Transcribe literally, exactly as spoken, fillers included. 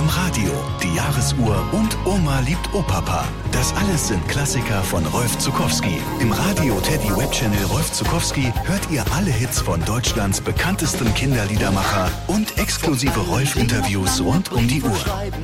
am Radio, die Jahresuhr und Oma liebt Opapa. Das alles sind Klassiker von Rolf Zuckowski. Im Radio Teddy Web Channel Rolf Zuckowski hört ihr alle Hits von Deutschlands bekanntesten Kinderliedermacher und exklusive Rolf-Interviews rund um die Uhr.